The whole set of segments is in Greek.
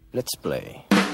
Let's play.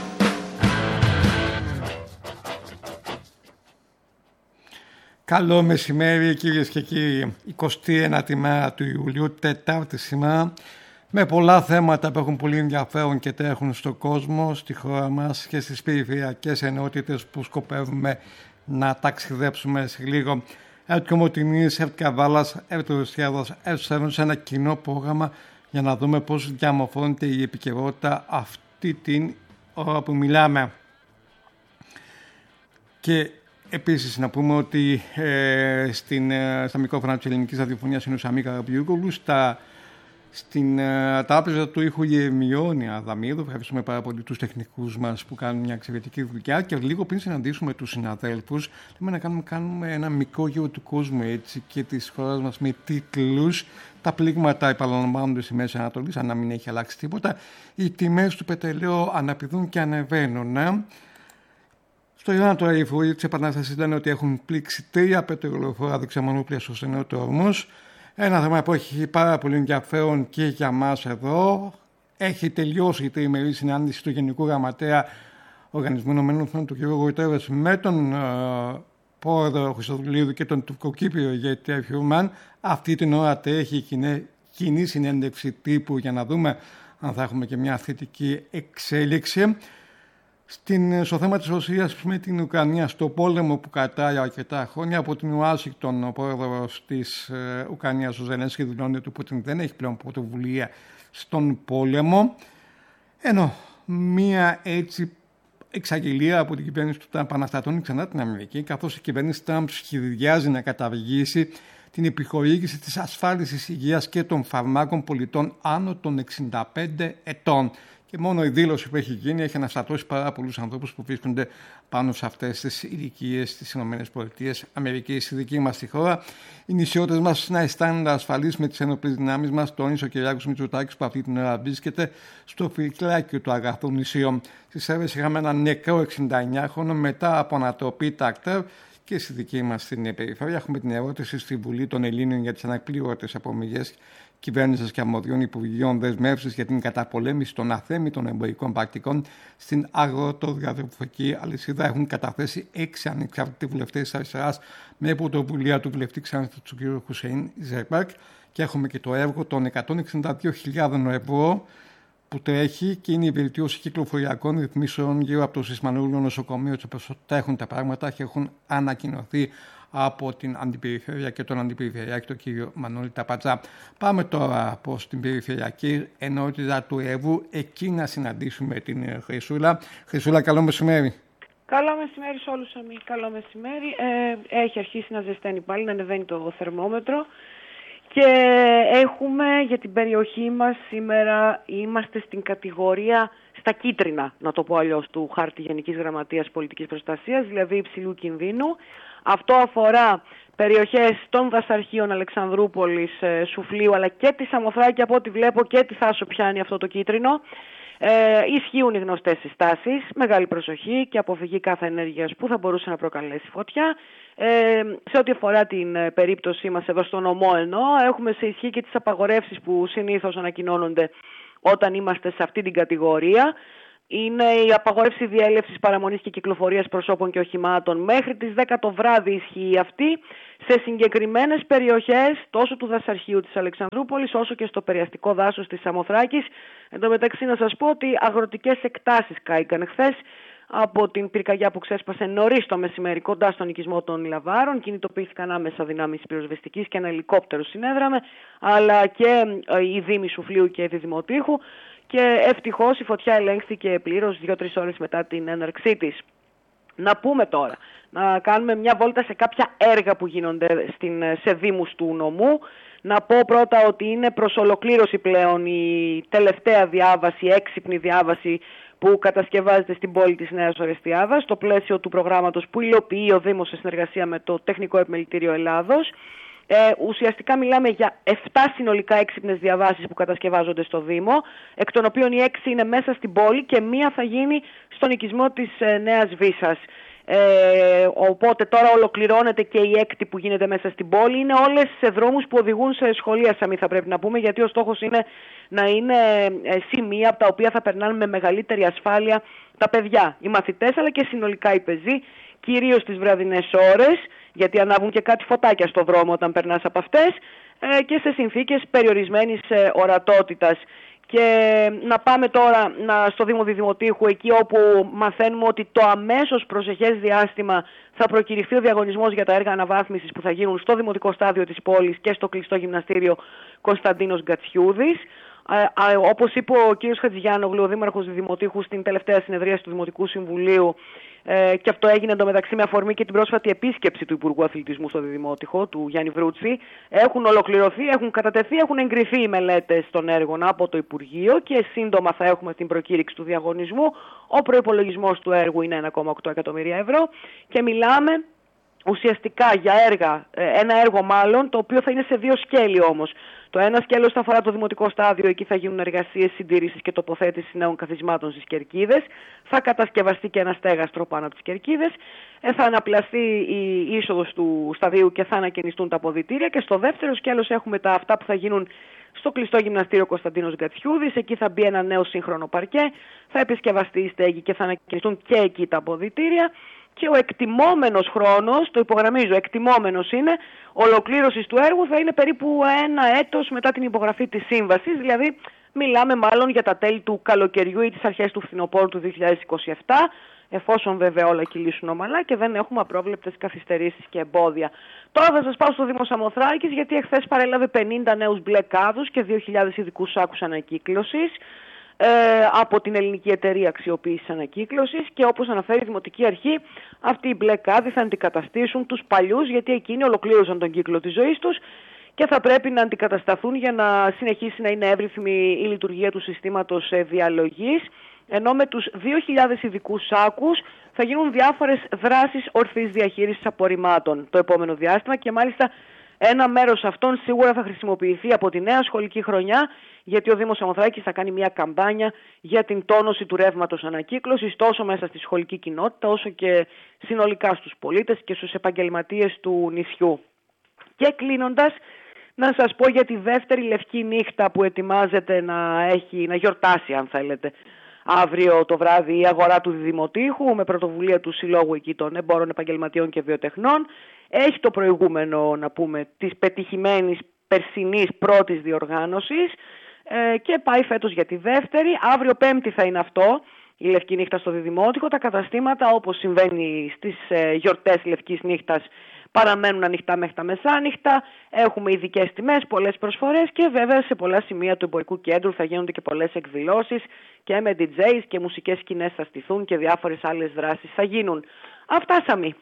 Καλό μεσημέρι κυρίες και κύριοι. 29η μέρα του Ιουλίου, Τετάρτη σήμερα, με πολλά θέματα που έχουν πολύ ενδιαφέρον και τρέχουν στον κόσμο, στη χώρα μας και στις περιφερειακές ενότητες που σκοπεύουμε να ταξιδέψουμε σε λίγο. Έρχομαι Τινής, Καβάλας, Ρωσιάδας, σε ένα κοινό πρόγραμμα για να δούμε πώς διαμορφώνεται η επικαιρότητα αυτή την ώρα που μιλάμε. Και επίσης να πούμε ότι στα μικρόφωνα της Ελληνικής Ραδιοφωνίας είναι ο Σαμί Καραμπιούκογλου, στην τράπεζα του ήχου η Ερμιόνια Αδαμίδου. Ευχαριστούμε πάρα πολύ τους τεχνικούς μας που κάνουν μια εξαιρετική δουλειά, και λίγο πριν συναντήσουμε τους συναδέλφους λέμε να κάνουμε ένα μικρό γύρο του κόσμου έτσι, και της χώρας μας με τίτλους. Τα πλήγματα επαναλαμβάνονται στη Μέση Ανατολή, αν να μην έχει αλλάξει τίποτα. Οι τιμές του πετρελαίου αναπηδούν και ανεβαίνουν. Στο Ιράν τώρα οι φορείς της Επανάστασης λένε ότι έχουν πλήξει 3 πετρελαιοφόρα δεξαμενόπλια στο στενό του Ορμούζ. Ένα θέμα που έχει πάρα πολύ ενδιαφέρον και για μας εδώ. Έχει τελειώσει η τριημερή συνάντηση του Γενικού Γραμματέα Οργανισμού Ηνωμένων Εθνών του κ. Γουτερρές με τον πρόεδρο Χριστοδουλίδου και τον τουρκοκύπριο ηγέτη Ερχιουμάν. Αυτή την ώρα τρέχει κοινή συνέντευξη τύπου για να δούμε αν θα έχουμε και μια θετική εξέλιξη. Στο θέμα της Ρωσίας με την Ουκρανία, στο πόλεμο που κρατάει αρκετά χρόνια, από την Ουάσιγκτον ο πρόεδρος της Ουκρανίας, ο Ζελένσκι, δηλώνει ότι ο Πούτιν δεν έχει πλέον πρωτοβουλία στον πόλεμο, ενώ μία έτσι εξαγγελία από την κυβέρνηση του Τραμπ αναστατώνει ξανά την Αμερική, καθώς η κυβέρνηση Τραμπ σχεδιάζει να καταργήσει την επιχορήγηση της ασφάλισης υγείας και των φαρμάκων πολιτών άνω των 65 ετών. Και μόνο η δήλωση που έχει γίνει έχει αναστατώσει πάρα πολλούς ανθρώπους που βρίσκονται πάνω σε αυτές τις ηλικίες στις ΗΠΑ. Στη δική μας τη χώρα, οι νησιώτες μας να αισθάνονται ασφαλείς με τις ενόπλες δυνάμεις μας, τόνισε ο Κυριάκος Μητσοτάκης που αυτή την ώρα βρίσκεται στο φυλάκιο του αγαθού νησιών. Στις Σέρβες είχαμε έναν νεκρό 69χρονο μετά από ανατροπή τακτέρ. Και στη δική μας την περιφέρεια έχουμε την ερώτηση στη Βουλή των Ελλήνων για τις ανακπλήρωτες απομιγές κυβέρνησης και αρμοδιών υπουργείων, δεσμεύσεις για την καταπολέμηση των αθέμητων εμπορικών πρακτικών στην αγροτοδιατροφική αλυσίδα. Έχουν καταθέσει 6 ανεξάρτητοι βουλευτές της αριστεράς με πρωτοβουλία του βουλευτή ξανά του κ. Χουσέιν Ζερμπέρκ. Και έχουμε και το έργο των 162.000 ευρώ που τρέχει και είναι η βελτίωση κυκλοφοριακών ρυθμίσεων γύρω από το Σισμανούλιο νοσοκομείο. Τα έχουν τα πράγματα και έχουν ανακοινωθεί από την Αντιπεριφέρεια και τον Αντιπεριφερειάρχη, τον κύριο Μανώλη Ταπατζά. Πάμε τώρα προς την Περιφερειακή Ενότητα του Εύρου, εκεί να συναντήσουμε την Χρυσούλα. Χρυσούλα, καλό μεσημέρι. Καλό μεσημέρι σε όλους, Σαμί. Καλό μεσημέρι. Έχει αρχίσει να ζεσταίνει πάλι, να ανεβαίνει το θερμόμετρο. Και έχουμε για την περιοχή μας σήμερα, είμαστε στην κατηγορία στα κίτρινα, να το πω αλλιώς, του χάρτη Γενικής Γραμματείας Πολιτικής Προστασίας, δηλαδή υψηλού κινδύνου. Αυτό αφορά περιοχές των Δασαρχείων, Αλεξανδρούπολης, Σουφλίου, αλλά και τη Σαμοθράκη, από ό,τι βλέπω και τη Θάσο πιάνει αυτό το κίτρινο. Ισχύουν οι γνωστές συστάσεις, μεγάλη προσοχή και αποφυγή κάθε ενέργειας που θα μπορούσε να προκαλέσει φωτιά. Σε ό,τι αφορά την περίπτωσή μας εδώ στο νομό, έχουμε σε ισχύ και τις απαγορεύσεις που συνήθως ανακοινώνονται όταν είμαστε σε αυτή την κατηγορία. Είναι η απαγόρευση διέλευσης, παραμονής και κυκλοφορίας προσώπων και οχημάτων. Μέχρι τις 10 το βράδυ ισχύει αυτή σε συγκεκριμένες περιοχές τόσο του Δασαρχείου της Αλεξανδρούπολης όσο και στο περιαστικό δάσος της Σαμοθράκης. Εν τω μεταξύ να σας πω ότι αγροτικές εκτάσεις κάηκαν χθες από την πυρκαγιά που ξέσπασε νωρίς το μεσημέρι κοντά στον οικισμό των Λαβάρων. Κινητοποιήθηκαν άμεσα δυνάμεις πυροσβεστικής και ένα ελικόπτερο συνέδραμε, αλλά και οι Δήμοι Σουφλίου και Διδημοτήχου. Και ευτυχώς η φωτιά ελέγχθηκε πλήρως 2-3 ώρες μετά την έναρξή της. Να πούμε τώρα, να κάνουμε μια βόλτα σε κάποια έργα που γίνονται σε δήμους του νομού. Να πω πρώτα ότι είναι προς ολοκλήρωση πλέον η τελευταία διάβαση, έξυπνη διάβαση που κατασκευάζεται στην πόλη της Νέας Ορεστιάδας, στο πλαίσιο του προγράμματος που υλοποιεί ο Δήμος σε συνεργασία με το Τεχνικό Επιμελητήριο Ελλάδος. Ουσιαστικά μιλάμε για 7 συνολικά έξυπνες διαβάσεις που κατασκευάζονται στο Δήμο, εκ των οποίων οι 6 είναι μέσα στην πόλη και μία θα γίνει στον οικισμό της Νέας Βίσας. Οπότε τώρα ολοκληρώνεται και η έκτη που γίνεται μέσα στην πόλη. Είναι όλες σε δρόμους που οδηγούν σε σχολεία, Σαμί, θα πρέπει να πούμε, γιατί ο στόχος είναι να είναι σημεία από τα οποία θα περνάνε με μεγαλύτερη ασφάλεια τα παιδιά, οι μαθητές αλλά και συνολικά οι πεζοί, κυρίως τις βραδινές ώρες, γιατί ανάβουν και κάτι φωτάκια στο δρόμο όταν περνάς από αυτές, και σε συνθήκες περιορισμένης ορατότητας. Και να πάμε τώρα στο Δήμο Διδημοτήχου, εκεί όπου μαθαίνουμε ότι το αμέσως προσεχές διάστημα θα προκηρυχθεί ο διαγωνισμός για τα έργα αναβάθμισης που θα γίνουν στο δημοτικό στάδιο της πόλης και στο κλειστό γυμναστήριο Κωνσταντίνος Γκατσιούδης. Όπως είπε ο κ. Χατζηγιάννογλου, ο Δήμαρχος Διδημοτήχου, στην τελευταία συνεδρίαση του Δημοτικού Συμβουλίου, και αυτό έγινε εντωμεταξύ με αφορμή και την πρόσφατη επίσκεψη του Υπουργού Αθλητισμού στο Διδημότυχο, του Γιάννη Βρούτση. Έχουν ολοκληρωθεί, έχουν κατατεθεί, έχουν εγκριθεί οι μελέτες των έργων από το Υπουργείο και σύντομα θα έχουμε την προκήρυξη του διαγωνισμού. Ο προϋπολογισμός του έργου είναι 1,8 εκατομμύρια ευρώ και μιλάμε ουσιαστικά για ένα έργο μάλλον, το οποίο θα είναι σε δύο σκέλη όμως. Το ένα σκέλος θα αφορά το δημοτικό στάδιο, εκεί θα γίνουν εργασίες συντήρησης και τοποθέτησης νέων καθισμάτων στις κερκίδες. Θα κατασκευαστεί και ένα στέγαστρο πάνω από τις κερκίδες. Θα αναπλαστεί η είσοδος του σταδίου και θα ανακαινιστούν τα αποδυτήρια. Και στο δεύτερο σκέλος έχουμε αυτά που θα γίνουν στο κλειστό γυμναστήριο Κωνσταντίνος Γκατσιούδης. Εκεί θα μπει ένα νέο σύγχρονο παρκέ, θα επισκευαστεί η στέγη και θα ανακαινιστούν και εκεί τα αποδυτήρια. Και ο εκτιμόμενος χρόνος, το υπογραμμίζω, εκτιμόμενος είναι, ολοκλήρωσης του έργου θα είναι περίπου 1 έτος μετά την υπογραφή της σύμβασης, δηλαδή μιλάμε μάλλον για τα τέλη του καλοκαιριού ή τις αρχές του φθινοπόρου του 2027, εφόσον βέβαια όλα κυλήσουν ομαλά και δεν έχουμε απρόβλεπτες καθυστερήσεις και εμπόδια. Τώρα θα σας πάω στο Δήμο Σαμοθράκης, γιατί εχθές παρέλαβε 50 νέους μπλε κάδους και 2.000 ειδικούς σάκους ανακύκλωσης από την Ελληνική Εταιρεία Αξιοποίησης Ανακύκλωσης, και όπως αναφέρει η Δημοτική Αρχή, αυτοί οι μπλε κάδοι θα αντικαταστήσουν τους παλιούς, γιατί εκείνοι ολοκλήρωσαν τον κύκλο της ζωής τους και θα πρέπει να αντικατασταθούν για να συνεχίσει να είναι εύρυθμη η λειτουργία του συστήματος διαλογής, ενώ με τους 2.000 ειδικούς σάκους θα γίνουν διάφορες δράσεις ορθής διαχείρισης απορριμμάτων το επόμενο διάστημα, και μάλιστα ένα μέρος αυτών σίγουρα θα χρησιμοποιηθεί από τη νέα σχολική χρονιά, γιατί ο Δήμος Σαμοθράκης θα κάνει μια καμπάνια για την τόνωση του ρεύματος ανακύκλωσης, τόσο μέσα στη σχολική κοινότητα, όσο και συνολικά στους πολίτες και στους επαγγελματίες του νησιού. Και κλείνοντας, να σας πω για τη δεύτερη λευκή νύχτα που ετοιμάζεται να γιορτάσει, αν θέλετε, αύριο το βράδυ η αγορά του Διδημοτήχου, με πρωτοβουλία του Συλλόγου εκεί των Εμπόρων, Επαγγελματιών και Βιοτεχνών. Έχει το προηγούμενο, να πούμε, της πετυχημένης περσινής πρώτης διοργάνωσης και πάει φέτος για τη δεύτερη. Αύριο Πέμπτη θα είναι αυτό, η Λευκή Νύχτα στο Διδημότυχο. Τα καταστήματα, όπως συμβαίνει στις γιορτές Λευκής Νύχτας, παραμένουν ανοιχτά μέχρι τα μεσάνυχτα. Έχουμε ειδικές τιμές, πολλές προσφορές και βέβαια σε πολλά σημεία του εμπορικού κέντρου θα γίνονται και πολλές εκδηλώσεις και με DJs και μουσικές σκηνές θα στηθούν και διάφορες άλλες δράσεις θα γίνουν. Αυτά, Σαμί.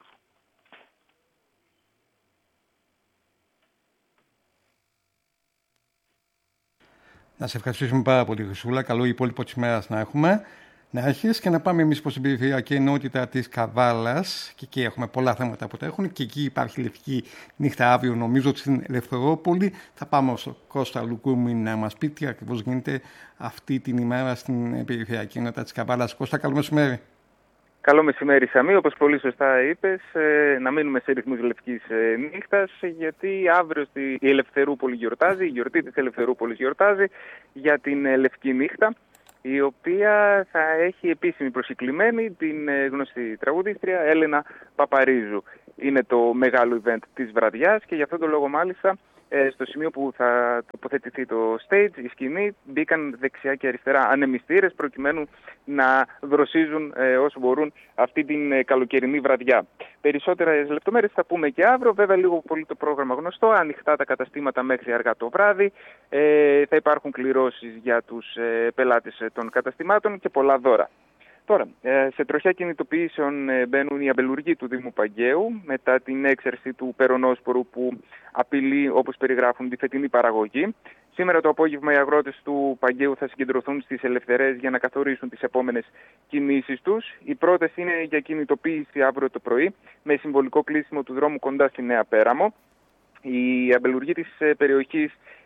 Να σε ευχαριστήσουμε πάρα πολύ, Χρυσούλα. Καλό υπόλοιπο της μέρας να έχεις και να πάμε εμείς προς την περιφερειακή ενότητα της Καβάλας. Και εκεί έχουμε πολλά θέματα που τα έχουν. Και εκεί υπάρχει Λευκή Νύχτα αύριο, νομίζω, στην Ελευθερόπολη. Θα πάμε στο Κώστα Λουκούμη να μας πει τι ακριβώς γίνεται αυτή την ημέρα στην περιφερειακή ενότητα της Καβάλας. Κώστα, καλό μεσημέρι. Καλό μεσημέρι, Σαμί. Όπως πολύ σωστά είπες, να μείνουμε σε ρυθμούς Λευκής Νύχτας, γιατί αύριο η Ελευθερούπολη γιορτάζει, η γιορτή της Ελευθερούπολης γιορτάζει για την Λευκή Νύχτα, η οποία θα έχει επίσημη προσκεκλημένη την γνωστή τραγουδίστρια Έλενα Παπαρίζου. Είναι το μεγάλο event της βραδιάς και γι' αυτόν τον λόγο μάλιστα στο σημείο που θα τοποθετηθεί το stage, η σκηνή, μπήκαν δεξιά και αριστερά ανεμιστήρες προκειμένου να δροσίζουν όσο μπορούν αυτή την καλοκαιρινή βραδιά. Περισσότερες λεπτομέρειες θα πούμε και αύριο. Βέβαια, λίγο πολύ το πρόγραμμα γνωστό. Ανοιχτά τα καταστήματα μέχρι αργά το βράδυ. Θα υπάρχουν κληρώσεις για τους πελάτες των καταστημάτων και πολλά δώρα. Τώρα, σε τροχιά κινητοποιήσεων μπαίνουν οι αμπελουργοί του Δήμου Παγκαίου μετά την έξαρση του περονόσπορου που απειλεί, όπως περιγράφουν, τη φετινή παραγωγή. Σήμερα το απόγευμα οι αγρότες του Παγκαίου θα συγκεντρωθούν στις Ελευθερές για να καθορίσουν τις επόμενες κινήσεις τους. Η πρόταση είναι για κινητοποίηση αύριο το πρωί με συμβολικό κλείσιμο του δρόμου κοντά στη Νέα Πέραμο. Οι αμπελουργοί της περιοχής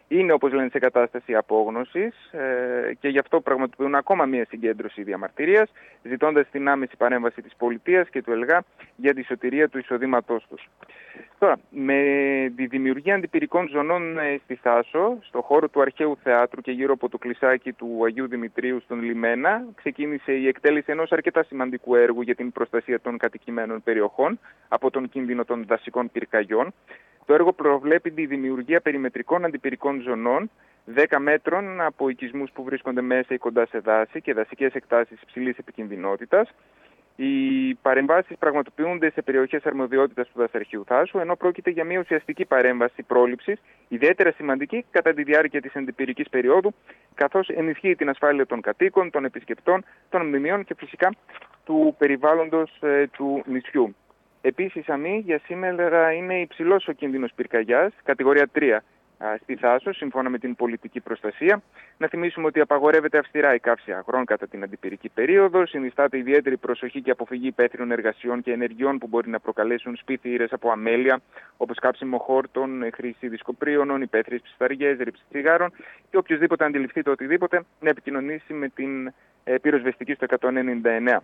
είναι, όπως λένε, σε κατάσταση απόγνωσης και γι' αυτό πραγματοποιούν ακόμα μία συγκέντρωση διαμαρτυρίας, ζητώντας την άμεση παρέμβαση της πολιτείας και του ΕΛΓΑ για τη σωτηρία του εισοδήματός τους. Τώρα, με τη δημιουργία αντιπυρικών ζωνών στη Θάσο, στο χώρο του Αρχαίου Θεάτρου και γύρω από το κλεισάκι του Αγίου Δημητρίου στον Λιμένα, ξεκίνησε η εκτέλεση ενός αρκετά σημαντικού έργου για την προστασία των κατοικημένων περιοχών από τον κίνδυνο των δασικών πυρκαγιών. Το έργο προβλέπει τη δημιουργία περιμετρικών αντιπυρικών ζωνών 10 μέτρων από οικισμούς που βρίσκονται μέσα ή κοντά σε δάση και δασικές εκτάσεις υψηλής επικινδυνότητας. Οι παρεμβάσεις πραγματοποιούνται σε περιοχές αρμοδιότητας του Δασαρχείου Θάσου, ενώ πρόκειται για μια ουσιαστική παρέμβαση πρόληψης, ιδιαίτερα σημαντική κατά τη διάρκεια της αντιπυρικής περίοδου, καθώς ενισχύει την ασφάλεια των κατοίκων, των επισκεπτών, των μνημείων και φυσικά του περιβάλλοντος του νησιού. Επίσης, αμή, για σήμερα είναι υψηλός ο κίνδυνος πυρκαγιάς, κατηγορία 3 στη Θάσο, σύμφωνα με την πολιτική προστασία. Να θυμίσουμε ότι απαγορεύεται αυστηρά η καύση αγρών κατά την αντιπυρική περίοδο, συνιστάται ιδιαίτερη προσοχή και αποφυγή υπαίθριων εργασιών και ενεργειών που μπορεί να προκαλέσουν σπίθυρες από αμέλεια, όπως κάψιμο χόρτων, χρήση δισκοπρίωνων, υπαίθριες ψισταριές, ρήψη τσιγάρων και οποιοδήποτε αντιληφθεί το οτιδήποτε να επικοινωνήσει με την πυροσβεστική στο 199.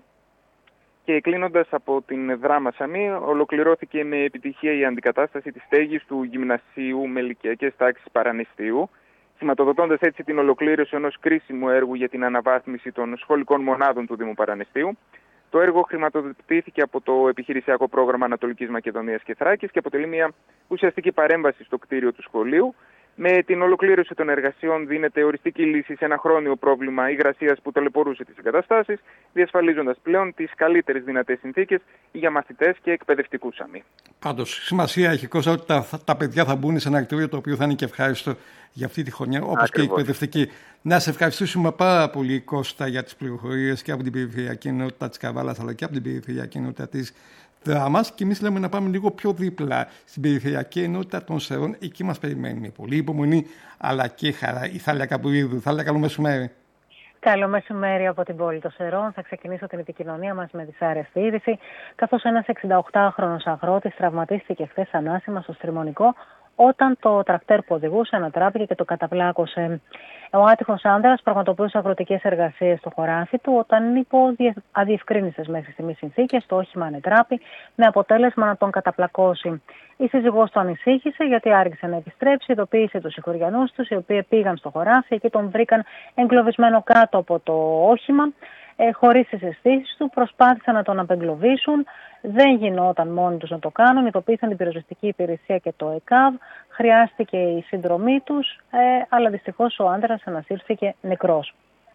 Και κλείνοντας από την Δράμα Σαμή, ολοκληρώθηκε με επιτυχία η αντικατάσταση της στέγης του γυμνασίου με ηλικιακές τάξεις Παραναιστείου, σηματοδοτώντας έτσι την ολοκλήρωση ενός κρίσιμου έργου για την αναβάθμιση των σχολικών μονάδων του Δήμου Παραναιστείου. Το έργο χρηματοδοτήθηκε από το επιχειρησιακό πρόγραμμα Ανατολικής Μακεδονίας και Θράκης και αποτελεί μια ουσιαστική παρέμβαση στο κτίριο του σχολείου. Με την ολοκλήρωση των εργασιών δίνεται οριστική λύση σε ένα χρόνιο πρόβλημα υγρασίας που ταλαιπωρούσε τις εγκαταστάσεις, διασφαλίζοντας πλέον τις καλύτερες δυνατές συνθήκες για μαθητές και εκπαιδευτικούς αμή. Πάντως, σημασία έχει, Κώστα, ότι τα παιδιά θα μπουν σε ένα κτίριο το οποίο θα είναι και ευχάριστο για αυτή τη χρονιά, όπως και η εκπαιδευτική. Να σε ευχαριστήσουμε πάρα πολύ, Κώστα, για τις πληροφορίες και από την περιφερειακή ενότητα της Καβάλας αλλά και από την περιφερειακή ενότητα της Δράμας, και εμείς λέμε να πάμε λίγο πιο δίπλα στην περιφερειακή ενότητα των Σερών. Εκεί μας περιμένει πολύ υπομονή αλλά και χαρά η Θάλια Καπουρίδου. Θάλια, καλό μεσημέρι. Καλό μεσημέρι από την πόλη των Σερών. Θα ξεκινήσω την επικοινωνία μας με δυσάρεστη είδηση, καθώς ένας 68χρονος αγρότης τραυματίστηκε χθες ανάσημα στο Στριμονικό όταν το τρακτέρ που οδηγούσε ανατράπηκε και το καταβλάκωσε. Ο άτυχος άνδρας πραγματοποιούσε αγροτικές εργασίες στο χωράφι του όταν υπό αδιευκρίνιστες μέχρι στιγμής συνθήκες το όχημα ανετράπη με αποτέλεσμα να τον καταπλακώσει. Η σύζυγός του ανησύχησε γιατί άρχισε να επιστρέψει, ειδοποίησε τους συγχωριανούς τους, οι οποίοι πήγαν στο χωράφι και τον βρήκαν εγκλωβισμένο κάτω από το όχημα. Χωρίς τις αισθήσεις του, προσπάθησαν να τον απεγκλωβίσουν. Δεν γινόταν μόνοι τους να το κάνουν. Ειδοποίησαν την πυροσβεστική υπηρεσία και το ΕΚΑΒ. Χρειάστηκε η συνδρομή τους, αλλά δυστυχώς ο άντρας ανασύρθηκε νεκρός.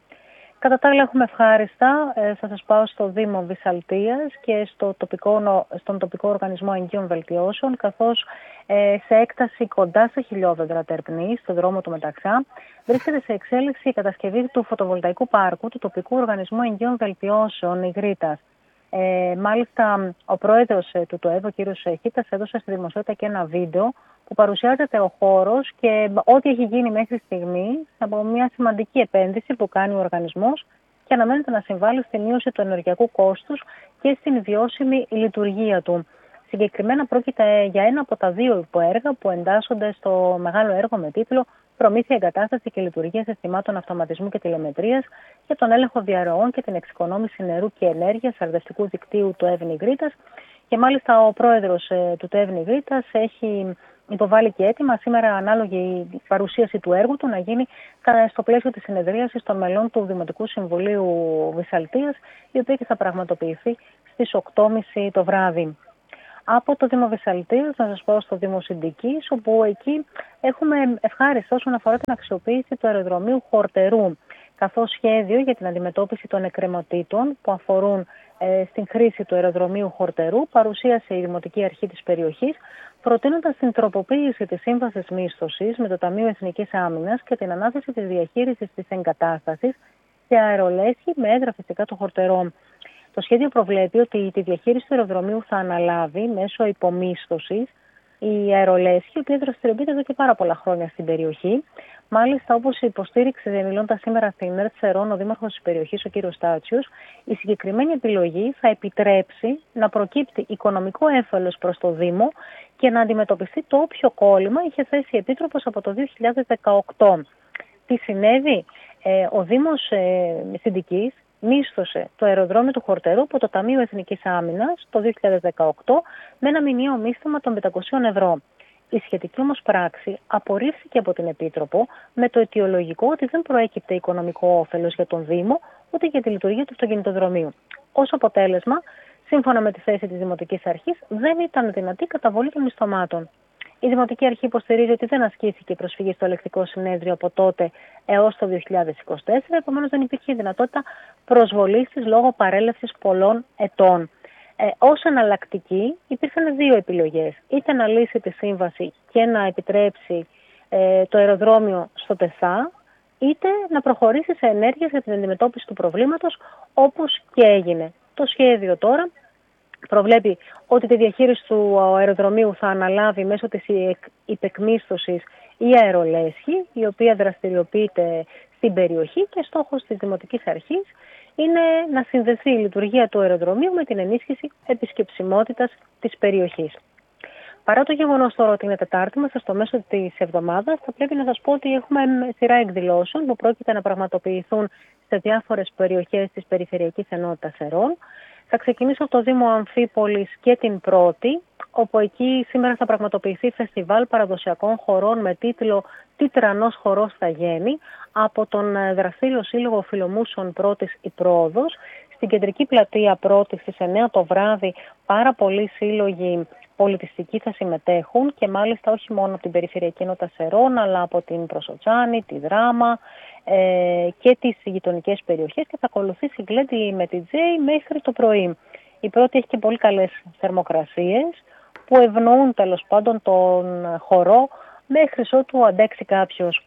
Κατά τα άλλα, έχουμε ευχάριστα. Θα σας πάω στο Δήμο Βυσσαλτίας και στον τοπικό οργανισμό Εγγύων Βελτιώσεων, καθώς σε έκταση κοντά σε χιλιόδεντρα τερπνή, στο δρόμο του Μεταξά, βρίσκεται σε εξέλιξη η κατασκευή του φωτοβολταϊκού πάρκου του τοπικού οργανισμού Εγγύων Βελτιώσεων Ιγρίτας. Μάλιστα, ο πρόεδρος του ΤΟΕΒ, ο κ. Χίτας, έδωσε στη δημοσιότητα και ένα βίντεο που παρουσιάζεται ο χώρος και ό,τι έχει γίνει μέχρι στιγμή από μια σημαντική επένδυση που κάνει ο οργανισμός και αναμένεται να συμβάλλει στη μείωση του ενεργειακού κόστους και στην βιώσιμη λειτουργία του. Συγκεκριμένα πρόκειται για ένα από τα δύο υποέργα που εντάσσονται στο μεγάλο έργο με τίτλο «Προμήθεια, εγκατάσταση και λειτουργία συστημάτων αυτοματισμού και τηλεμετρίας για τον έλεγχο διαρροών και την εξοικονόμηση νερού και ενέργειας αρδευτικού δικτύου του ΕΒ Νιγρίτας». Και μάλιστα ο πρόεδρος του ΕΒ Νιγρίτας έχει υποβάλει και έτοιμα σήμερα ανάλογη παρουσίαση του έργου του να γίνει στο πλαίσιο της συνεδρίασης των μελών του Δημοτικού Συμβουλίου Βυσσαλτίας, η οποία και θα πραγματοποιηθεί στις 8.30 το βράδυ. Από το Δήμο Βυσσαλτίας να σας πω στο Δήμο Συντικής, όπου εκεί έχουμε ευχάριστο όσον αφορά την αξιοποίηση του αεροδρομίου Χορτερού, καθώς σχέδιο για την αντιμετώπιση των εκκρεμωτήτων που αφορούν στην χρήση του αεροδρομίου Χορτερού παρουσίασε η Δημοτική Αρχή της περιοχής, προτείνοντας την τροποποίηση της σύμβασης μίσθωσης με το Ταμείο Εθνικής Άμυνας και την ανάθεση της διαχείρισης της εγκατάστασης σε αερολέσχη με έδρα φυσικά το Χορτερό. Το σχέδιο προβλέπει ότι τη διαχείριση του αεροδρομίου θα αναλάβει μέσω υπομίσθωσης η αερολέσχη, η οποία δραστηριοποιείται εδώ και πάρα πολλά χρόνια στην περιοχή. Μάλιστα, όπως υποστήριξε μιλώντας σήμερα στην ΕΡΤ Σερών ο δήμαρχος της περιοχής, ο κ. Στάτσιος, η συγκεκριμένη επιλογή θα επιτρέψει να προκύπτει οικονομικό έφελος προς το Δήμο και να αντιμετωπιστεί το όποιο κόλλημα είχε θέσει η Επίτροπος από το 2018. Τι συνέβη? Ο Δήμος Συντικής μίσθωσε το αεροδρόμιο του Χορτερού από το Ταμείο Εθνικής Άμυνας το 2018 με ένα μηνιαίο μίσθωμα των 500 ευρώ. Η σχετική όμως πράξη απορρίφθηκε από την Επίτροπο με το αιτιολογικό ότι δεν προέκυπτε οικονομικό όφελος για τον Δήμο ούτε για τη λειτουργία του αυτοκινητοδρομίου. Ως αποτέλεσμα, σύμφωνα με τη θέση της Δημοτικής Αρχής, δεν ήταν δυνατή καταβολή των μισθωμάτων. Η Δημοτική Αρχή υποστηρίζει ότι δεν ασκήθηκε προσφυγή στο Ελεκτικό Συνέδριο από τότε έως το 2024, επομένως δεν υπήρχε δυνατότητα προσβολής της λόγω παρέλευσης πολλών ετών. Ως εναλλακτική υπήρχαν δύο επιλογές. Είτε να λύσει τη σύμβαση και να επιτρέψει το αεροδρόμιο στο ΤΕΣΑ, είτε να προχωρήσει σε ενέργειες για την αντιμετώπιση του προβλήματος, όπως και έγινε. Το σχέδιο τώρα προβλέπει ότι τη διαχείριση του αεροδρομίου θα αναλάβει μέσω της υπεκμίσθωσης η Αερολέσχη, η οποία δραστηριοποιείται στην περιοχή, και στόχος της Δημοτικής Αρχής είναι να συνδεθεί η λειτουργία του αεροδρομίου με την ενίσχυση επισκεψιμότητας της περιοχής. Παρά το γεγονός τώρα ότι είναι Τετάρτη, μέσα στο μέσο της εβδομάδας, θα πρέπει να σας πω ότι έχουμε σειρά εκδηλώσεων που πρόκειται να πραγματοποιηθούν σε διάφορες περιοχές της Περιφερειακής Ενότητας Σερών. Θα ξεκινήσω από το Δήμο Αμφίπολης και την Πρώτη, όπου εκεί σήμερα θα πραγματοποιηθεί φεστιβάλ παραδοσιακών χορών με τίτλο «Τι τρανός χορός θα γίνει» από τον δραστήριο σύλλογο Φιλομούσων Πρώτης η Πρόοδος. Στην κεντρική πλατεία Πρώτης στις 9 το βράδυ πάρα πολλοί σύλλογοι πολιτιστικοί θα συμμετέχουν, και μάλιστα όχι μόνο από την Περιφερειακή Ενότητα Σερών, αλλά από την Προσοτσάνη, τη Δράμα και τις γειτονικές περιοχές, και θα ακολουθήσει γλέντι με τη Τζέι μέχρι το πρωί. Η Πρώτη έχει και πολύ καλές θερμοκρασίες που ευνοούν τέλος πάντων τον χορό μέχρι ότου αντέξει κάποιος.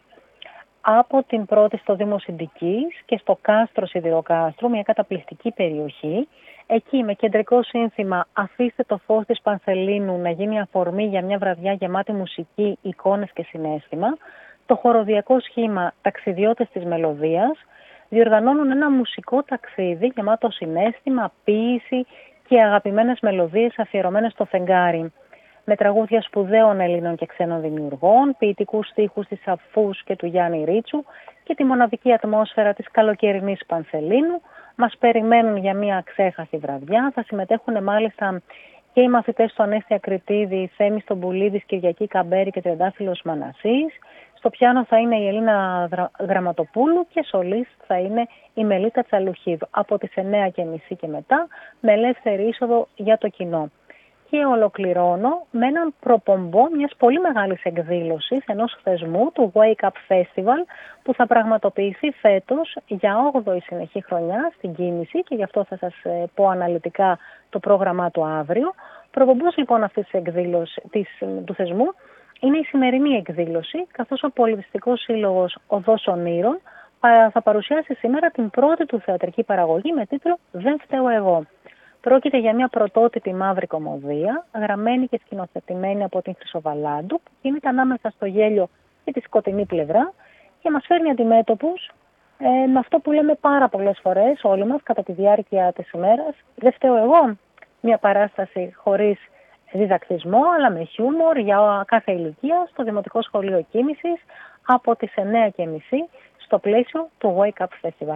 Από την Πρώτη στο Δήμο Συντικής και στο Κάστρο Σιδηροκάστρου, μια καταπληκτική περιοχή. Εκεί με κεντρικό σύνθημα «Αφήστε το φως της Πανσελίνου» να γίνει αφορμή για μια βραδιά γεμάτη μουσική, εικόνες και συναίσθημα, το χοροδιακό σχήμα «Ταξιδιώτες της Μελωδίας» διοργανώνουν ένα μουσικό ταξίδι γεμάτο συναίσθημα, ποίηση και αγαπημένες μελωδίες αφιερωμένες στο φεγγάρι. Με τραγούδια σπουδαίων Ελλήνων και ξένων δημιουργών, ποιητικούς στίχους της Αφούς και του Γιάννη Ρίτσου και τη μοναδική ατμόσφαιρα της καλοκαιρινής Πανσελίνου, μας περιμένουν για μια αξέχαστη βραδιά. Θα συμμετέχουν μάλιστα και οι μαθητές του Ανέστη Ακριτίδη, Θέμης Τομπουλίδης, Κυριακή Καμπέρη και Τριαντάφυλλος Μανασής. Στο πιάνο θα είναι η Ελίνα Γραμματοπούλου και σολίστ θα είναι η Μελίτα Τσαλουχίδου. Από τις 9:30 και μετά, με ελεύθερη είσοδο για το κοινό. Και ολοκληρώνω με έναν προπομπό μιας πολύ μεγάλης εκδήλωσης ενός θεσμού, του Wake Up Festival, που θα πραγματοποιηθεί φέτος για 8η συνεχή χρονιά στην Κίνηση, και γι' αυτό θα σας πω αναλυτικά το πρόγραμμά του αύριο. Προπομπός λοιπόν αυτής της εκδήλωσης του θεσμού είναι η σημερινή εκδήλωση, καθώς ο Πολιτιστικός Σύλλογος Οδός Ονείρων θα παρουσιάσει σήμερα την πρώτη του θεατρική παραγωγή με τίτλο «Δεν φταίω εγώ». Πρόκειται για μια πρωτότυπη μαύρη κωμωδία, γραμμένη και σκηνοθετημένη από την Χρυσοβαλάντου, που κινείται ανάμεσα στο γέλιο και τη σκοτεινή πλευρά, και μας φέρνει αντιμέτωπους με αυτό που λέμε πάρα πολλές φορές όλοι μας κατά τη διάρκεια της ημέρας. Δεν φταίω εγώ. Μια παράσταση χωρίς διδακτισμό, αλλά με χιούμορ για κάθε ηλικία, στο Δημοτικό Σχολείο Κίνησης από τις 9:30 στο πλαίσιο του Wake Up Festival.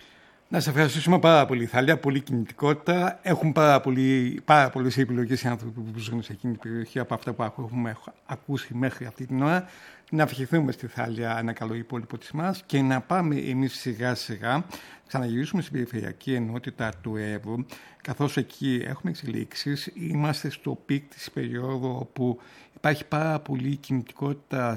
Να σε ευχαριστήσουμε πάρα πολύ, Θάλια. Πολύ κινητικότητα. Έχουν πάρα πολλές επιλογές οι άνθρωποι που ζουν σε εκείνη την περιοχή από αυτά που έχουμε ακούσει μέχρι αυτή την ώρα. Να ευχηθούμε στη Θάλια ένα καλό υπόλοιπο της μας και να πάμε εμείς σιγά σιγά ξαναγυρίσουμε στην Περιφερειακή Ενότητα του Εύρου, καθώς εκεί έχουμε εξελίξεις. Είμαστε στο πικ της περίοδου όπου υπάρχει πάρα πολύ κινητικότητα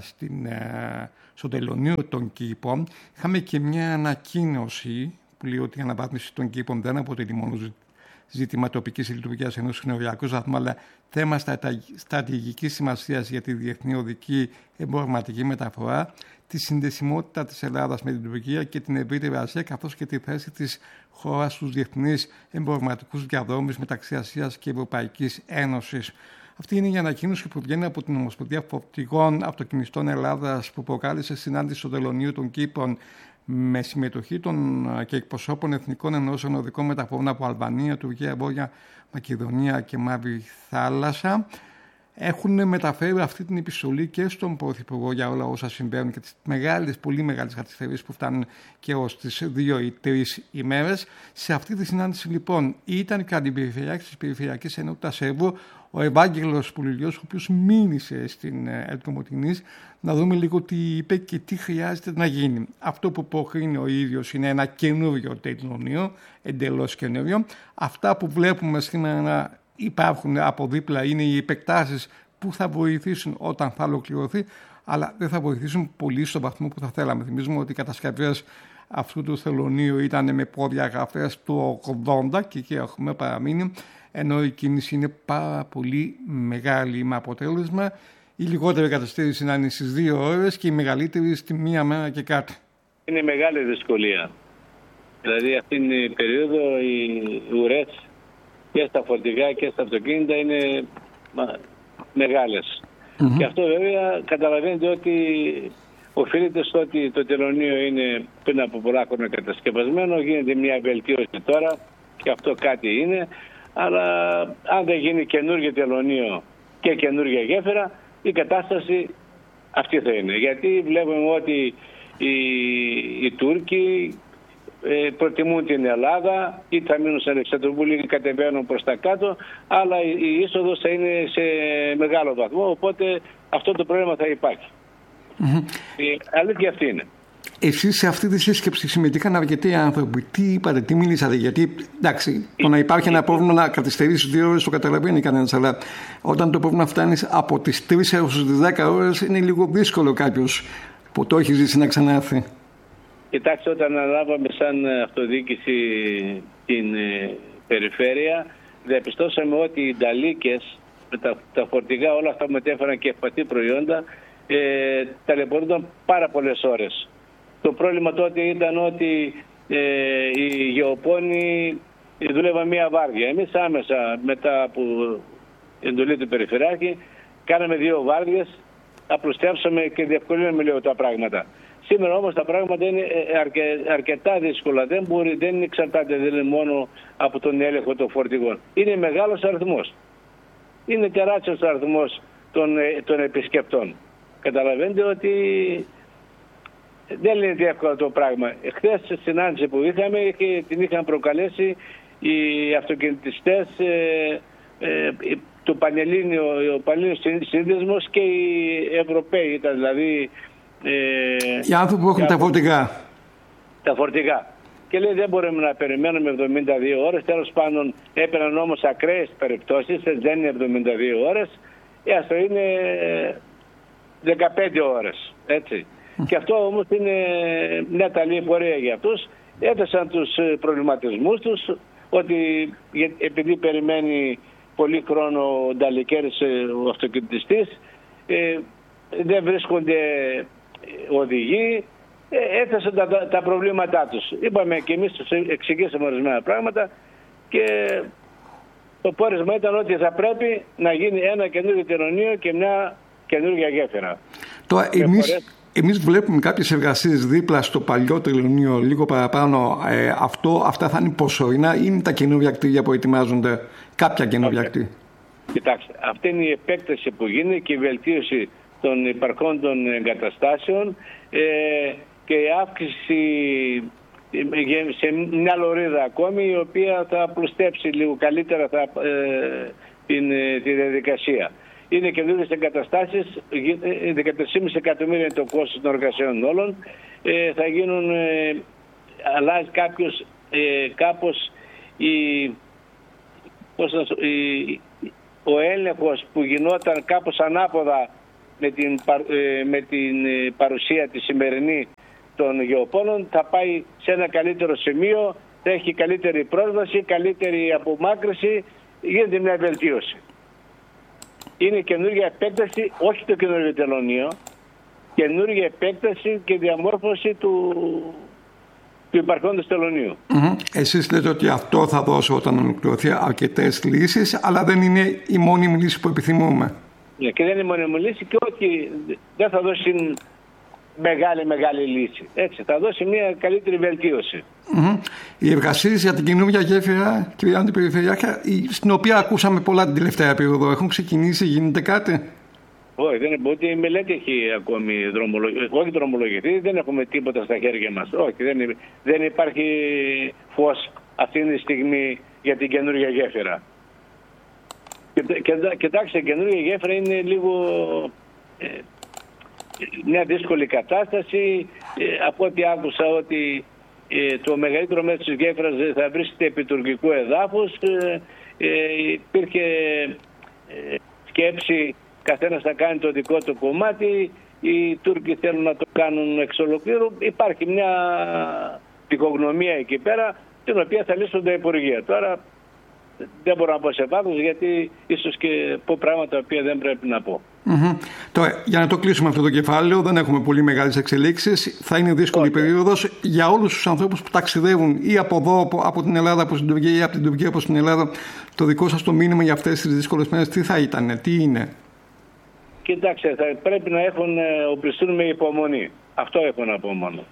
στο τελωνείο των κήπων. Είχαμε και μια ανακοίνωση που λέει ότι η αναβάθμιση των κήπων δεν αποτελεί μόνο ζήτημα τοπικής λειτουργίας ενός συνοριακού σταθμού, αλλά θέμα στρατηγικής σημασίας για τη διεθνή οδική εμπορευματική μεταφορά, τη συνδεσιμότητα της Ελλάδας με την Τουρκία και την ευρύτερη Ασία, καθώς και τη θέση της χώρας στους διεθνείς εμπορευματικούς διαδρόμους μεταξύ Ασίας και Ευρωπαϊκής Ένωσης. Αυτή είναι η ανακοίνωση που βγαίνει από την Ομοσπονδία Φορτηγών Αυτοκινηστών Ελλάδας, που προκάλεσε συνάντηση στο Τελωνείο των Κύπρων με συμμετοχή των και εκπροσώπων εθνικών ενώσεων οδικών μεταφορών από Αλβανία, Τουρκία, Βόρεια Μακεδονία και Μαύρη Θάλασσα. Έχουν μεταφέρει αυτή την επιστολή και στον Πρωθυπουργό για όλα όσα συμβαίνουν και τις πολύ μεγάλες καθυστερήσεις που φτάνουν και ως τις 2 ή 3 ημέρες. Σε αυτή τη συνάντηση λοιπόν ήταν και αντιπεριφερειάρχης της Περιφερειακής Ενότητας Σέρβου, ο Ευάγγελος Πουληλιός, ο οποίος μίλησε στην Ελκομοτηνής, να δούμε λίγο τι είπε και τι χρειάζεται να γίνει. Αυτό που προκρίνει ο ίδιος είναι ένα καινούριο τελωνείο, εντελώς καινούριο. Αυτά που βλέπουμε σήμερα να υπάρχουν από δίπλα είναι οι επεκτάσεις που θα βοηθήσουν όταν θα ολοκληρωθεί, αλλά δεν θα βοηθήσουν πολύ στον βαθμό που θα θέλαμε. Θυμίζουμε ότι οι κατασκευές αυτού του θελωνείου ήταν με προδιαγραφές του 80 και εκεί έχουμε παραμείνει, ενώ η κίνηση είναι πάρα πολύ μεγάλη, με αποτέλεσμα η λιγότερη καθυστέρηση να είναι στις 2 ώρες και η μεγαλύτερη στη 1 μέρα και κάτι. Είναι μεγάλη δυσκολία. Δηλαδή αυτήν την περίοδο οι ουρές και στα φορτηγά και στα αυτοκίνητα είναι μεγάλες. Και αυτό βέβαια καταλαβαίνετε ότι οφείλεται στο ότι το τελωνείο είναι πριν από πολλά χρόνια κατασκευασμένο, γίνεται μια βελτίωση τώρα και αυτό κάτι είναι, αλλά αν δεν γίνει καινούργιο τελωνείο και καινούργια γέφυρα, η κατάσταση αυτή θα είναι. Γιατί βλέπουμε ότι οι Τούρκοι προτιμούν την Ελλάδα, ή θα μείνουν σε Αλεξανδρούπολη ή κατεβαίνουν προς τα κάτω, αλλά η είσοδος θα είναι σε μεγάλο βαθμό, οπότε αυτό το πρόβλημα θα υπάρχει. Η αλήθεια αυτή είναι. Εσείς σε αυτή τη σύσκεψη συμμετείχαν αρκετοί άνθρωποι. Τι είπατε, τι μίλησατε? Γιατί εντάξει, το να υπάρχει ένα πρόβλημα να καθυστερήσει 2 ώρες το καταλαβαίνει κανένας, αλλά όταν το πρόβλημα φτάνει από τις 3 έως τις 10 ώρες είναι λίγο δύσκολο κάποιος που το έχει ζήσει να ξανάρθει. Κοιτάξτε, όταν αναλάβαμε σαν αυτοδιοίκηση την περιφέρεια, διαπιστώσαμε ότι οι νταλίκες με τα φορτηγά, όλα αυτά μετέφεραν και ευπαθή προϊόντα, ταλαιπωρούνταν πάρα πολλές ώρες. Το πρόβλημα τότε ήταν ότι οι γεωπόνοι δούλευαν μία βάρδια. Εμείς άμεσα μετά από εντολή του Περιφερειάρχη κάναμε 2 βάρδιες, απλουστεύσαμε και διευκολύναμε λίγο τα πράγματα. Σήμερα όμως τα πράγματα είναι αρκετά δύσκολα. Δεν εξαρτάται μόνο από τον έλεγχο των φορτηγών. Είναι μεγάλος αριθμός. Είναι τεράστιος αριθμός των επισκεπτών. Καταλαβαίνετε ότι δεν είναι εύκολο το πράγμα. Χθες στη συνάντηση που είχαμε την είχαν προκαλέσει οι αυτοκινητιστές του Πανελλήνιο, ο Πανελλήνιος Σύνδεσμος και οι Ευρωπαίοι ήταν, δηλαδή οι άνθρωποι που έχουν τα φορτηγά. Τα φορτηγά. Και λέει δεν μπορούμε να περιμένουμε 72 ώρες. Τέλος πάντων έπαιρναν όμως ακραίες περιπτώσεις, δεν είναι 72 ώρες, αυτό είναι 15 ώρες. Έτσι. Και αυτό όμως είναι μια ταλή πορεία για αυτούς. Έθεσαν τους προβληματισμούς τους ότι επειδή περιμένει πολύ χρόνο ο νταλικέρης ο αυτοκινητιστής, δεν βρίσκονται οδηγοί, έθεσαν τα προβλήματά τους. Είπαμε και εμείς τους εξηγήσαμε ορισμένα πράγματα και το πόρισμα ήταν ότι θα πρέπει να γίνει ένα καινούργιο τελωνείο και μια καινούργια γέφυρα. Τώρα εμείς βλέπουμε κάποιες εργασίες δίπλα στο παλιό τελωνείο, λίγο παραπάνω. Αυτά θα είναι προσωρινά ή είναι τα καινούργια κτίρια που ετοιμάζονται, κάποια καινούργια κτίρια? Κοιτάξτε, αυτή είναι η επέκταση που γίνεται και η βελτίωση των υπαρχόντων εγκαταστάσεων και η αύξηση σε μια λωρίδα ακόμη, η οποία θα απλουστεύσει λίγο καλύτερα τη διαδικασία. Είναι καινούριες εγκαταστάσεις, 13,5 εκατομμύρια είναι το κόστος των εργασιών όλων. Θα γίνουν, αλλάζει κάπως ο έλεγχος που γινόταν κάπως ανάποδα με την παρουσία τη σημερινή των γεωπόνων, θα πάει σε ένα καλύτερο σημείο, θα έχει καλύτερη πρόσβαση, καλύτερη απομάκρυση, γίνεται μια βελτίωση. Είναι καινούργια επέκταση, όχι το καινούργιο τελωνείο, καινούργια επέκταση και διαμόρφωση του υπαρχόντος τελωνίου. Εσείς λέτε ότι αυτό θα δώσει όταν ολοκληρωθεί αρκετές λύσεις, αλλά δεν είναι η μόνιμη λύση που επιθυμούμε. Ναι, και δεν είναι η μόνιμη λύση και όχι, δεν θα δώσει μεγάλη λύση. Έτσι, θα δώσει μια καλύτερη βελτίωση. Οι εργασίες για την καινούργια γέφυρα, κυρία Αντιπεριφερειάρχα, στην οποία ακούσαμε πολλά την τελευταία περίοδο, έχουν ξεκινήσει, γίνεται κάτι? Όχι, δεν είναι, ότι η μελέτη έχει ακόμη δρομολογηθεί, δεν έχουμε τίποτα στα χέρια μας. Όχι, δεν υπάρχει φως αυτή τη στιγμή για την καινούργια γέφυρα. Κοιτάξτε, η καινούργια γέφυρα είναι λίγο μια δύσκολη κατάσταση. Από ό,τι άκουσα ότι το μεγαλύτερο μέρος της γέφυρας θα βρίσκεται επί τουρκικού εδάφους. Υπήρχε σκέψη καθένας θα κάνει το δικό του κομμάτι. Οι Τούρκοι θέλουν να το κάνουν εξ ολοκλήρου. Υπάρχει μια πικογνωμία εκεί πέρα, την οποία θα λύσουν τα υπουργεία. Τώρα δεν μπορώ να πω σε βάθος, γιατί ίσως και πω πράγματα τα οποία δεν πρέπει να πω. Τώρα, για να το κλείσουμε αυτό το κεφάλαιο, δεν έχουμε πολύ μεγάλες εξελίξεις. Θα είναι δύσκολη περίοδος για όλους τους ανθρώπους που ταξιδεύουν ή από εδώ, από την Ελλάδα προς την Τουρκία, ή από την Τουρκία προς την Ελλάδα. Το δικό σας το μήνυμα για αυτές τις δύσκολες μέρες τι θα ήταν, τι είναι? Κοιτάξτε, θα πρέπει να οπλιστούν με υπομονή. Αυτό έχω να πω μόνο.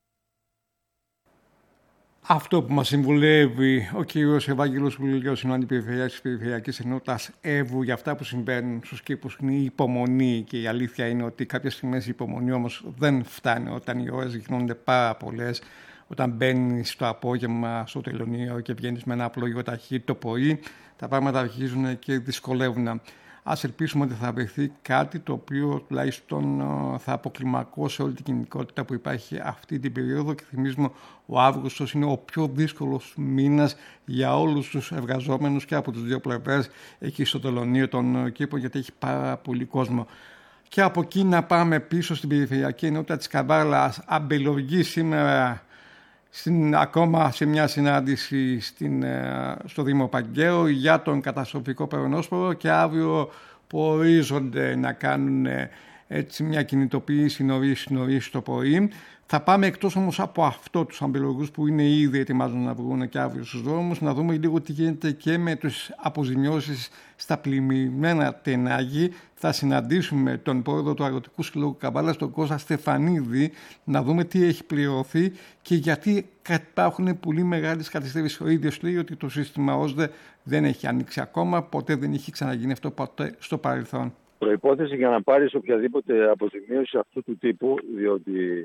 Αυτό που μας συμβουλεύει ο κύριος Ευάγγελος Βουλγιός, είναι ο Αντιπεριφερειάρχης της Περιφερειακής Ενότητας Εύρου, για αυτά που συμβαίνουν στους κήπους, είναι η υπομονή. Και η αλήθεια είναι ότι κάποιες στιγμές η υπομονή όμως δεν φτάνει όταν οι ώρες γινόνται πάρα πολλές. Όταν μπαίνεις το απόγευμα στο τελωνείο και βγαίνεις με ένα απλό ταχύ το πρωί, τα πράγματα αρχίζουν και δυσκολεύουν. Ας ελπίσουμε ότι θα βρεθεί κάτι το οποίο τουλάχιστον θα αποκλιμακώσει όλη την κινητικότητα που υπάρχει αυτή την περίοδο, και θυμίζουμε ο Αύγουστος είναι ο πιο δύσκολος μήνας για όλους τους εργαζόμενους και από τις δύο πλευρές εκεί στο τελωνείο των κήπων, γιατί έχει πάρα πολύ κόσμο. Και από εκεί να πάμε πίσω στην Περιφερειακή Ενότητα της Καβάλας. Αμπελουργεί σήμερα ακόμα σε μια συνάντηση στο Δήμο Παγκαίο για τον καταστροφικό περονόσπορο, και αύριο ορίζονται να κάνουν έτσι μια κινητοποίηση νωρίς το πρωί. Θα πάμε εκτός όμως από αυτό τους αμπελουργούς που είναι ήδη ετοιμάζουν να βγουν και αύριο στους δρόμους, να δούμε λίγο τι γίνεται και με τις αποζημιώσεις στα πλημμυρισμένα τενάγη. Θα συναντήσουμε τον πρόεδρο του Αγροτικού Συλλόγου Καβάλας, τον Κώστα Στεφανίδη, να δούμε τι έχει πληρωθεί και γιατί υπάρχουν πολύ μεγάλες καθυστερήσεις. Ο ίδιος λέει ότι το σύστημα ΩΣΔΕ δεν έχει ανοίξει ακόμα, ποτέ δεν έχει ξαναγίνει αυτό ποτέ στο παρελθόν. Προϋπόθεση για να πάρεις οποιαδήποτε αποζημίωση αυτού του τύπου, διότι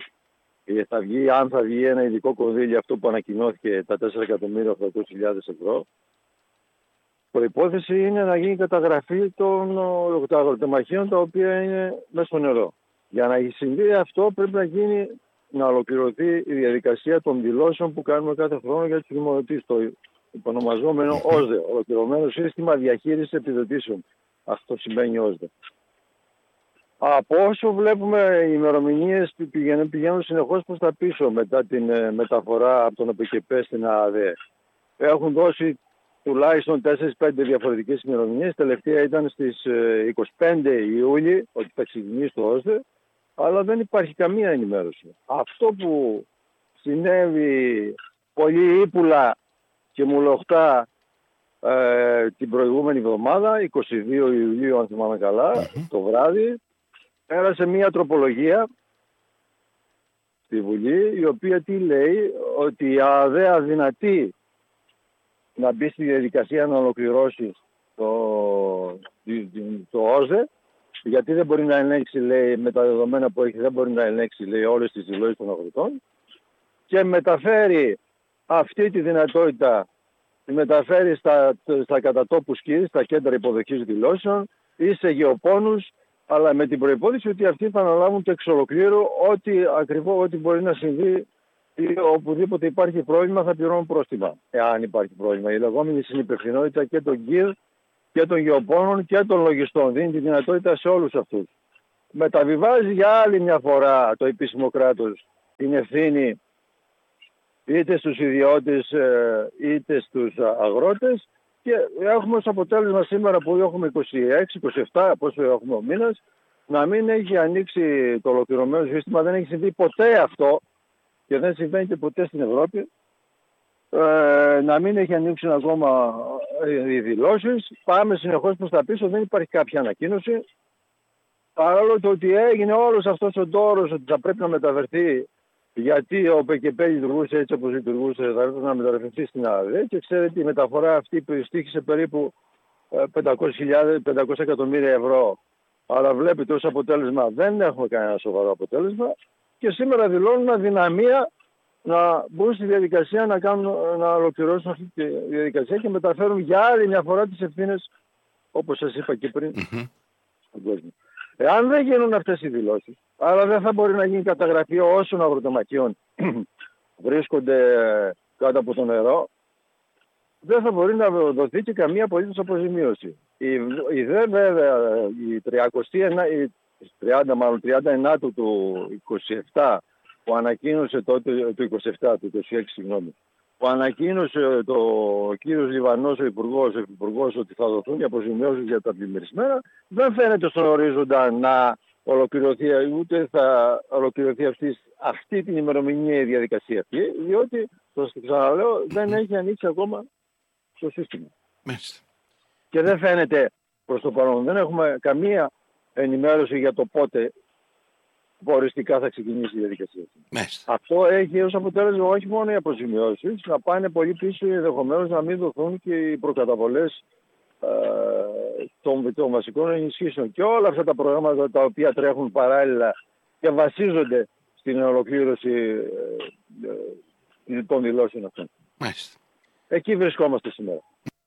αν θα βγει ένα ειδικό κονδύλι, αυτό που ανακοινώθηκε, τα 4.800.000 ευρώ, προϋπόθεση είναι να γίνει καταγραφή των αγροτεμαχίων τα οποία είναι μέσα στο νερό. Για να συμβεί αυτό πρέπει να ολοκληρωθεί η διαδικασία των δηλώσεων που κάνουμε κάθε χρόνο για τους δημοτήσεις, το υπονομαζόμενο ΩΣΔΕ, Ολοκληρωμένο Σύστημα Διαχείρισης Επιδοτήσεων. Αυτό σημαίνει ΩΣΔΕ. Από όσο βλέπουμε, οι ημερομηνίες πηγαίνουν συνεχώς προς τα πίσω μετά την μεταφορά από τον ΟΠΚΠ στην ΑΑΔΕ. Έχουν δώσει τουλάχιστον 4-5 διαφορετικές ημερομηνίες. Τελευταία ήταν στις 25 Ιούλη ότι θα ξεκινήσει το ΩΣΔΕ, αλλά δεν υπάρχει καμία ενημέρωση. Αυτό που συνέβη πολύ ύπουλα και μουλοχτά την προηγούμενη εβδομάδα, 22 Ιουλίου αν θυμάμαι καλά, το βράδυ, πέρασε μια τροπολογία στη Βουλή, η οποία τι λέει, ότι η ΑΑΔΕ αδυνατεί να μπει στη διαδικασία να ολοκληρώσει το ΩΣΔΕ, γιατί δεν μπορεί να ελέγξει, λέει, με τα δεδομένα που έχει, δεν μπορεί να ελέγξει, λέει, όλες τις δηλώσεις των αγροτών, και μεταφέρει αυτή τη δυνατότητα, τη μεταφέρει στα κατατόπους ΚΙΣ, στα κέντρα υποδοχής δηλώσεων ή σε γεωπόνους, αλλά με την προϋπόθεση ότι αυτοί θα αναλάβουν το εξ ολοκλήρου ό,τι μπορεί να συμβεί, ή οπουδήποτε υπάρχει πρόβλημα θα πληρώνουν πρόστιμα. Εάν υπάρχει πρόβλημα. Η λεγόμενη συνυπευθυνότητα και των ΚΙΡ και των γεωπόνων και των λογιστών δίνει τη δυνατότητα σε όλους αυτούς. Μεταβιβάζει για άλλη μια φορά το επίσημο κράτος την ευθύνη είτε στους ιδιώτες είτε στους αγρότες, και έχουμε ως αποτέλεσμα σήμερα που έχουμε 26-27, πόσο έχουμε ο μήνας, να μην έχει ανοίξει το ολοκληρωμένο σύστημα. Δεν έχει συμβεί ποτέ αυτό και δεν συμβαίνει και ποτέ στην Ευρώπη, να μην έχει ανοίξει ακόμα οι δηλώσεις. Πάμε συνεχώς προς τα πίσω, δεν υπάρχει κάποια ανακοίνωση. Παρόλο το ότι έγινε όλος αυτός ο τόρος ότι θα πρέπει να μεταφερθεί, γιατί ο ΠΚΠ λειτουργούσε έτσι όπως λειτουργούσε, θα έπρεπε να μεταφερθεί στην ΑΔΕ, και ξέρετε η μεταφορά αυτή στοίχησε περίπου 500 εκατομμύρια ευρώ. Αλλά βλέπετε ως αποτέλεσμα δεν έχουμε κανένα σοβαρό αποτέλεσμα, και σήμερα δηλώνουν αδυναμία να μπουν στη διαδικασία να ολοκληρώσουν αυτή τη διαδικασία και μεταφέρουν για άλλη μια φορά τις ευθύνες, όπως σας είπα και πριν, στον κόσμο. Εάν δεν γίνουν αυτές οι δηλώσεις, άρα δεν θα μπορεί να γίνει καταγραφή όσων αγροτεμαχίων βρίσκονται κάτω από το νερό, δεν θα μπορεί να δοθεί και καμία απολύτως αποζημίωση. Η ΔΕ βέβαια, η 39 του 27 που ανακοίνωσε τότε, του 27, του 26 συγγνώμη, που ανακοίνωσε το κύριος Λιβανός, ο Υπουργός, ότι θα δοθούν οι αποζημιώσεις για τα πλημμυρισμένα, δεν φαίνεται στον ορίζοντα να ολοκληρωθεί, ούτε θα ολοκληρωθεί αυτή την ημερομηνία η διαδικασία αυτή, διότι, σας ξαναλέω, δεν έχει ανοίξει ακόμα το σύστημα. Και δεν φαίνεται προς το παρόν, δεν έχουμε καμία ενημέρωση για το πότε οριστικά θα ξεκινήσει η διαδικασία. Αυτό έχει ως αποτέλεσμα όχι μόνο οι αποζημιώσεις, να πάνε πολύ πίσω, ενδεχομένως να μην δοθούν και οι προκαταβολές των βασικών ενισχύσεων. Και όλα αυτά τα προγράμματα τα οποία τρέχουν παράλληλα και βασίζονται στην ολοκλήρωση των δηλώσεων αυτών. Εκεί βρισκόμαστε σήμερα.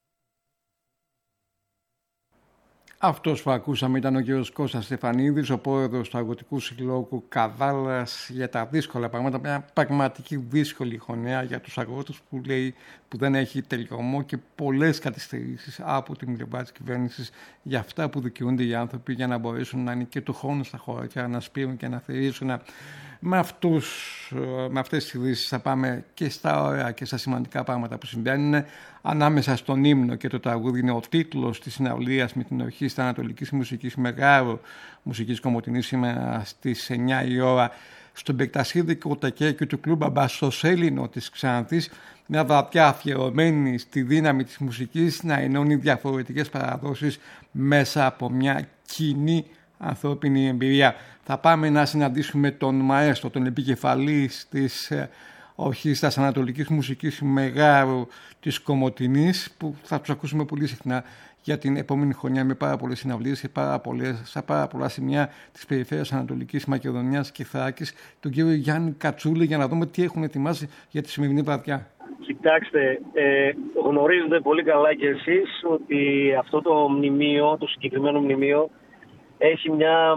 Αυτός που ακούσαμε ήταν ο κ. Κώστας Στεφανίδης, ο πρόεδρος του Αγροτικού Συλλόγου Καβάλας, για τα δύσκολα πράγματα. Μια πραγματική δύσκολη χρονιά για τους αγρότες, που λέει που δεν έχει τελειωμό και πολλές καθυστερήσεις από την πλευρά της κυβέρνησης για αυτά που δικαιούνται οι άνθρωποι, για να μπορέσουν να είναι και του χρόνου στα χωράφια, να σπείρουν και να θερήσουν. Με αυτές τις ειδήσεις θα πάμε και στα ωραία και στα σημαντικά πράγματα που συμβαίνουν. Ανάμεσα στον ύμνο και το τραγούδι είναι ο τίτλος της συναυλίας με την Ορχήστρα Ανατολικής Μουσικής Μεγάρου Μουσικής Κομοτηνής σήμερα στις 9 η ώρα στον Μπεκτασίδικο Τεκέκι του Κλουμπ Αμπαστοσέλινο της Ξάνθης. Μια βραδιά αφιερωμένη στη δύναμη της μουσικής να ενώνει διαφορετικές παραδόσεις μέσα από μια κοινή ανθρώπινη εμπειρία. Θα πάμε να συναντήσουμε τον μαέστρο, τον επικεφαλής της Ορχήστρας Ανατολικής Μουσικής Μεγάρου της Κομοτηνής, που θα τους ακούσουμε πολύ συχνά για την επόμενη χρονιά με πάρα πολλές συναυλίες σε πάρα πολλά σημεία της περιφέρειας Ανατολικής Μακεδονίας και Θράκης, τον κύριο Γιάννη Κατσούλη, για να δούμε τι έχουν ετοιμάσει για τη σημερινή βραδιά. Κοιτάξτε, γνωρίζετε πολύ καλά κι εσείς ότι αυτό το μνημείο, το συγκεκριμένο μνημείο, έχει ένα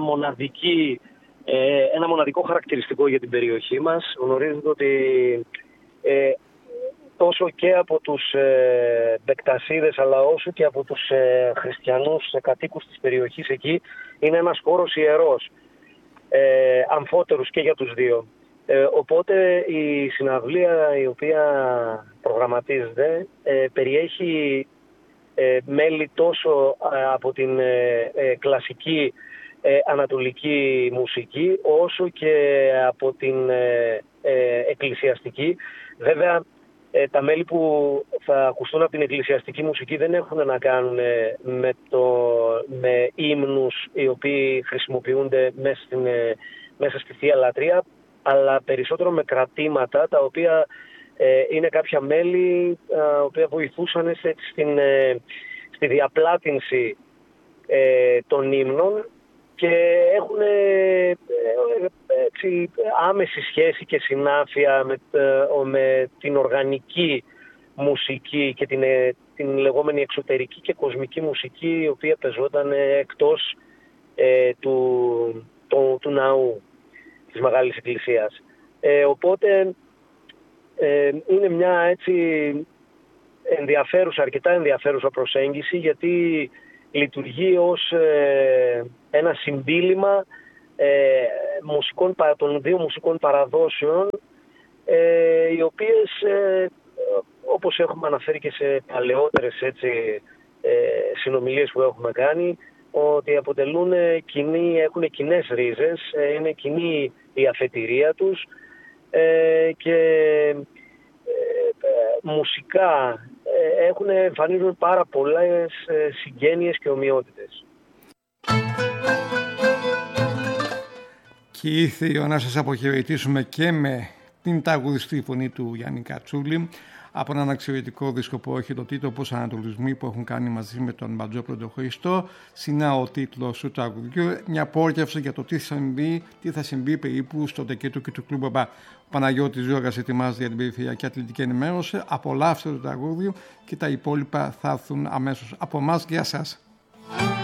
μοναδικό χαρακτηριστικό για την περιοχή μας. Γνωρίζετε ότι τόσο και από τους Μπεκτασίδες, αλλά όσο και από τους χριστιανούς κατοίκους της περιοχής εκεί, είναι ένας χώρος ιερός, αμφότερους και για τους δύο. Οπότε η συναυλία η οποία προγραμματίζεται περιέχει μέλη τόσο από την κλασική ανατολική μουσική όσο και από την εκκλησιαστική. Βέβαια τα μέλη που θα ακουστούν από την εκκλησιαστική μουσική δεν έχουν να κάνουν με ύμνους οι οποίοι χρησιμοποιούνται μέσα στη Θεία Λατρεία, αλλά περισσότερο με κρατήματα τα οποία είναι κάποια μέλη τα οποία βοηθούσαν στη διαπλάτηνση των ύμνων και έχουν άμεση σχέση και συνάφεια με την οργανική μουσική και την λεγόμενη εξωτερική και κοσμική μουσική, η οποία πεζόταν εκτός του ναού της Μεγάλης Εκκλησίας. Οπότε είναι μια έτσι αρκετά ενδιαφέρουσα προσέγγιση, γιατί λειτουργεί ως ένα συμπίλημα των δύο μουσικών παραδόσεων, οι οποίες, όπως έχουμε αναφέρει και σε παλαιότερες συνομιλίες που έχουμε κάνει, ότι έχουν κοινές ρίζες, είναι κοινή η αφετηρία τους και μουσικά εμφανίζουν πάρα πολλές συγγένειες και ομοιότητες. Και ήρθε να σας αποχαιρετήσουμε και με την τραγουδιστή φωνή του Γιάννη Κατσούλη από έναν εξαιρετικό δίσκο που έχει το τίτλο «Προσανατολισμοί» που έχουν κάνει μαζί με τον Μπατζόπουλο τον Χρήστο. Συνά ο τίτλος του τραγουδιού, μια πόρτευση για το τι θα συμβεί περίπου στο τεκέτο και του κλουμπ Μπαμπά. Ο Παναγιώτης Ζώρας ετοιμάζεται για την περιφερειακή αθλητική ενημέρωση. Απολαύστε το τραγούδιο και τα υπόλοιπα θα έρθουν αμέσως από εμάς. Γεια σας.